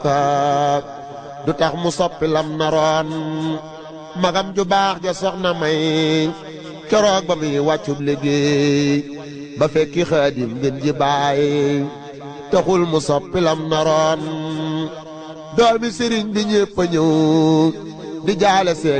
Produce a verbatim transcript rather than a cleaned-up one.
du tax mu soppi lam naroon magam ju baax ja soxna may keroog ba muy wàccub liggéey ba fekki xaadim ngeen ji baay taxul mu soppi lam naroon doomi sëriñ bi ñépp a ñëw di jaale see